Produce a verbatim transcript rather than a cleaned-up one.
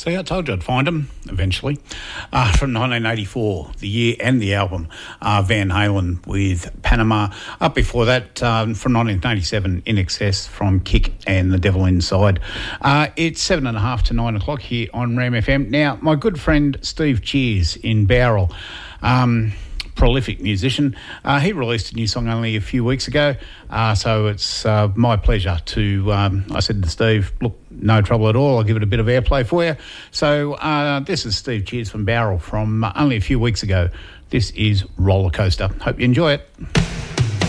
See, I told you I'd find them eventually. Uh, from nineteen eighty-four, the year and the album, uh, Van Halen with Panama. Up before that, um, from nineteen eighty-seven, In Excess from Kick and The Devil Inside. Uh, it's seven and a half to nine o'clock here on Ram F M. Now, my good friend Steve Cheers in Bowral, um, prolific musician, uh, he released a new song only a few weeks ago, uh, so it's uh, my pleasure to, um, I said to Steve, look, no trouble at all, I'll give it a bit of airplay for you. So uh, this is Steve Cheers from Bowral from uh, only a few weeks ago. This is Roller Coaster. Hope you enjoy it.